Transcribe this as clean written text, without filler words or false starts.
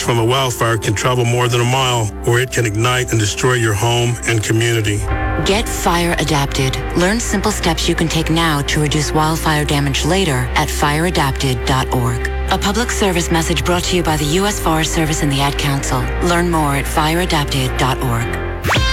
from a wildfire can travel more than a mile, or it can ignite and destroy your home and community. Get fire adapted. Learn simple steps you can take now to reduce wildfire damage later at fireadapted.org. A public service message brought to you by the U.S. Forest Service and the Ad Council. Learn more at fireadapted.org.